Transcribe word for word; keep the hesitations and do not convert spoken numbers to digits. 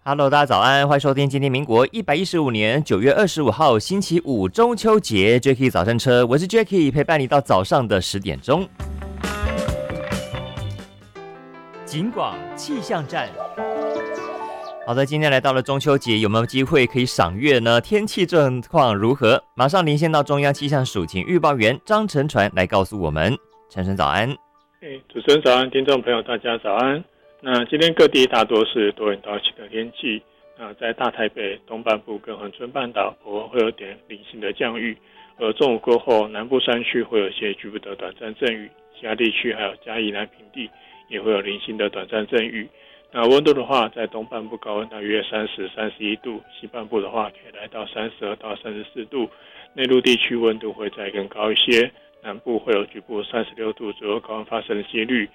Hello，大家早安，欢迎收听今天民国一百一十五年九月二十五号星期五中秋节 Jacky 早餐车，我是 Jacky， 陪伴你到早上的十点钟。景广气象站。好的，今天来到了中秋节，有没有机会可以赏月呢？天气状况如何？马上连线到中央气象署，请预报员张晨传来告诉我们。晨晨早安。 欸、主持人早安，听众朋友大家早安。那今天各地大多是多云到晴的天气。那在大台北东半部跟恒春半岛偶尔会有点零星的降雨，而中午过后，南部山区会有些局部的短暂阵雨，其他地区还有嘉义南平地也会有零星的短暂阵雨。那温度的话，在东半部高温大约三十、三十一度，西半部的话可以来到三十二到三十四度，内陆地区温度会再更高一些，南部会有局部三十六度左右高温发生的几率。